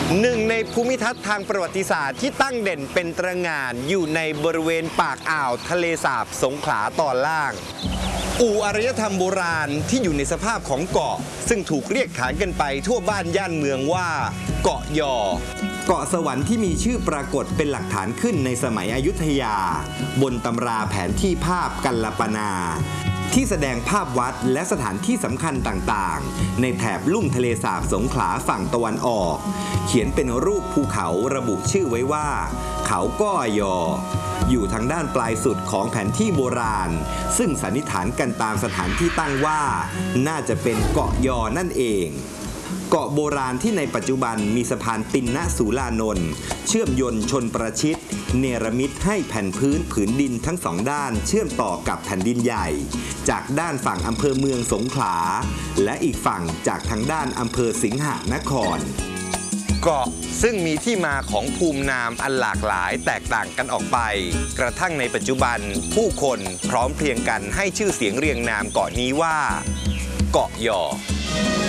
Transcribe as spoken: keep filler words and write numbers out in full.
หนึ่งในภูมิทัศน์ทางประวัติศาสตร์ที่ตั้งเด่นเป็นตระหง่านอยู่ในบริเวณปากอ่าวทะเลสาบสงขลาตอนล่างอู่อารยธรรมโบราณที่อยู่ในสภาพของเกาะซึ่งถูกเรียกขานกันไปทั่วบ้านย่านเมืองว่าเกาะยอเกาะสวรรค์ที่มีชื่อปรากฏเป็นหลักฐานขึ้นในสมัยอยุธยาบนตำราแผนที่ภาพกัลปนาที่แสดงภาพวัดและสถานที่สำคัญต่างๆในแถบลุ่มทะเลสาบสงขลาฝั่งตะวันออกเขียนเป็นรูปภูเขาระบุชื่อไว้ว่าเขาก้อยออยู่ทางด้านปลายสุดของแผนที่โบราณซึ่งสันนิษฐานกันตามสถานที่ตั้งว่าน่าจะเป็นเกาะยอนั่นเองเกาะโบราณที่ในปัจจุบันมีสะพานตินนสูลานนท์เชื่อมยนต์ชนประชิดเนรมิตให้แผ่นพื้นผืนดินทั้งสองด้านเชื่อมต่อกับแผ่นดินใหญ่จากด้านฝั่งอำเภอเมืองสงขลาและอีกฝั่งจากทางด้านอำเภอสิงหนครเกาะซึ่งมีที่มาของภูมินามอันหลากหลายแตกต่างกันออกไปกระทั่งในปัจจุบันผู้คนพร้อมเพรียงกันให้ชื่อเสียงเรียงนามเกาะนี้ว่าเกาะยอ